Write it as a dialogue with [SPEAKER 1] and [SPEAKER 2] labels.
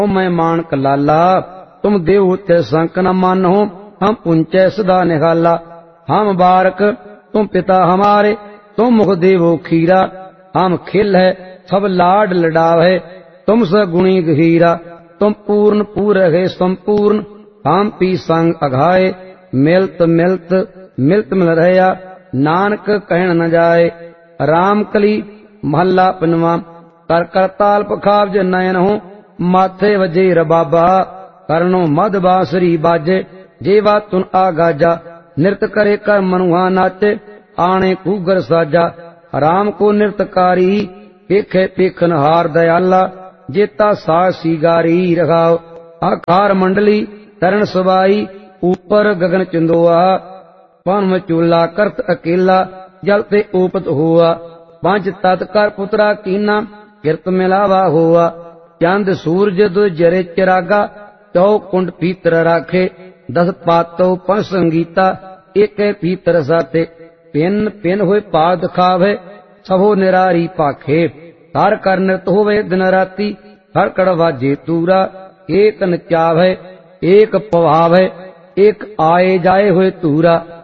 [SPEAKER 1] ओ मैं मानक लाला, तुम देव ते संक न मानो, हम पुंचे सदा निहाला। हम बारक तुम पिता हमारे, तुम मुख देवो खीरा। हम खिल है सब लाड लडावे, तुम सगुणी गहीरा। तुम पूर्ण पूर है संपूर्ण, हम पी संग अघाए। मिलत मिलत मिलत मिल रहया, नानक कहन न जाए। राम कली महला पनवा, कर करताल पखाव ज नयन हो। माथे वजे रबाबा, करनो मद बांसुरी बाजे। जेवा तुन आगाजा, नृत करे कर मनुहा नाचे। आणे कूगर साजा, राम को नृतकारी। पेखे पेखन हार दयाला, जेता सासी गारी रखाओ। आकार मंडली तरण सबाई, ऊपर गगन चंदोआ। पन में चूला करत अकेला, जल ते ऊपत हुआ। पंच तत् कर पुत्रा कीना, किरत मिलावा हुआ। चंद सूरज दो जरे चिरागा, चौ कुंड पीतर राखे। 10 पातो पंच संगीता, एक पीतर साथे। पिन पिन हुए पाद खावे, सबो निरारी पाखे। हर कर नृत होवे दिन राती, हर कड़वाजे तूरा। एक नचावे एक पवावे, एक आए जाए हुए तूरा।